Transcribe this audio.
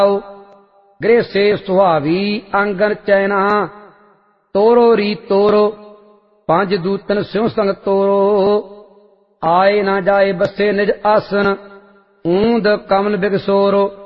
गृह से सुहावी आंगन चैना तोरो री तोरो पांच दूतन स्यों संग तोरो आए ना जाए बसे निज आसन ऊंद कमल बिगसोरो